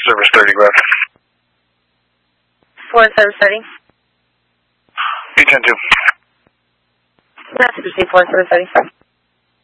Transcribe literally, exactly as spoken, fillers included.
service thirty, go ahead. Four service thirty. B ten two. That's proceed, four service thirty.